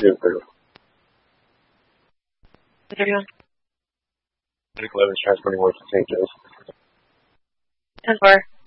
Yes, sir. Everyone. Medical evidence transporting ward to St. Joe's. 10-4.